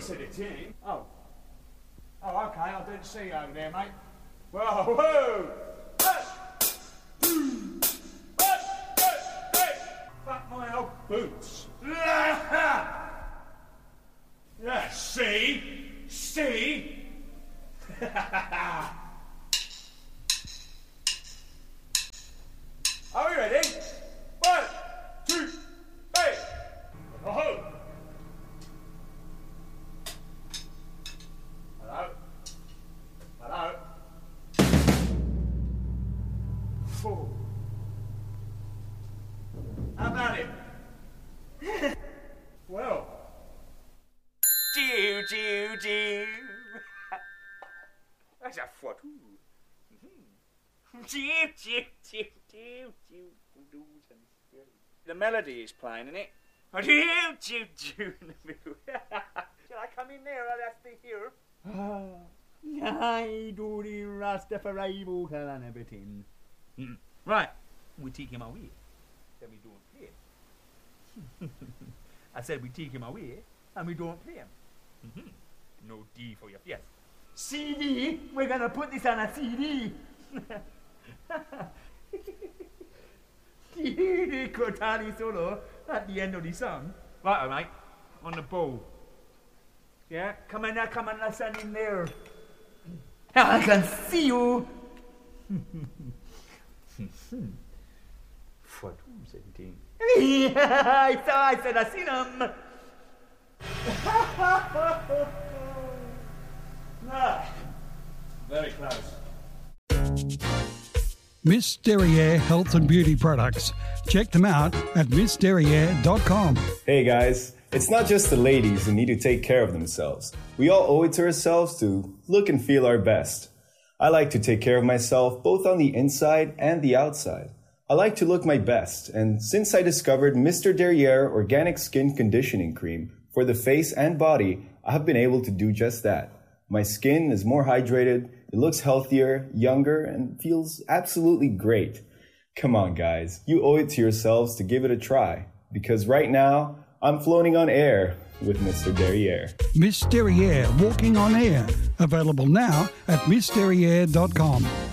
said it, didn't Oh. Oh, okay, I didn't see you over there, mate. Whoa, whoa! Fuck my old boots. Yeah, see? See? Are we ready? 1, 2, 3. Oh. Hello? Hello? Oh. How about it? Well. Jew, Jew, Jew. That's a foot. Jew, Jew, Jew, Jew, Jew. The melody is playing, isn't it? Jew, Jew, Jew in the middle. Shall I come in there? I'll have to hear. I do the Rastafari vocal and everything. Right, we take him away. Then we don't play him. I said we take him away and we don't play him. No D for your face. CD? We're gonna put this on a CD. The Cortani solo at the end of the song. Right, mate, on the ball. Yeah, come on, listen in there. I can see you. 17. I said I seen him. Very close. Miss Derriere Health and Beauty Products. Check them out at missderriere.com. Hey guys, it's not just the ladies who need to take care of themselves. We all owe it to ourselves to look and feel our best. I like to take care of myself both on the inside and the outside. I like to look my best, and since I discovered Mr. Derriere Organic Skin Conditioning Cream for the face and body, I have been able to do just that. My skin is more hydrated, it looks healthier, younger, and feels absolutely great. Come on guys, you owe it to yourselves to give it a try, because right now, I'm floating on air with Mr. Derriere. Miss Derriere Walking on Air. Available now at missderriere.com.